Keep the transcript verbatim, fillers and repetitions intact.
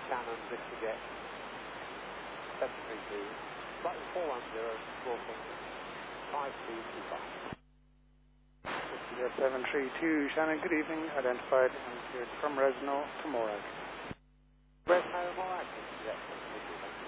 Canon, Vista Jet, seven three two, button four one zero, four point five two two five. seven three two, Shannon, good evening. Identified and cleared from Resno to Morag. Resno, Morag, Vista Jet, seven three two.